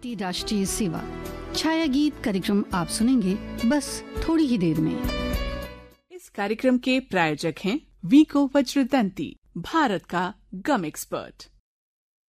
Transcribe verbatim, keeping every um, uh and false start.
भारतीय राष्ट्रीय सेवा छाया गीत कार्यक्रम आप सुनेंगे बस थोड़ी ही देर में। इस कार्यक्रम के प्रायोजक हैं वीको वज्रदंती, भारत का गम एक्सपर्ट।